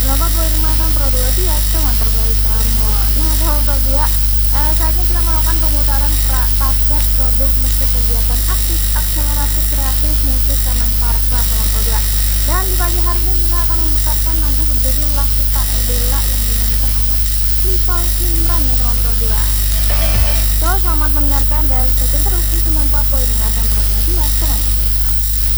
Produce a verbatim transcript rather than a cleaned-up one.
sembilan puluh lima FM Pro dua dia cuman terbaik kamu. Nah, sahabat Pro dua, eh, saatnya kita melakukan pemutaran pra, paket produk musik kegiatan aktif akselerasi kreatif musik Kemenparekraf sahabat Pro dua. Dan di pagi hari ini kita akan memutarkan lagu berjudul Lasita Ebella yang dinyanyikan oleh Rival Simran ya sahabat Pro dua. So, selamat mendengarkan dan stay tune terus di sembilan puluh empat koma lima FM Pro dua dia cuman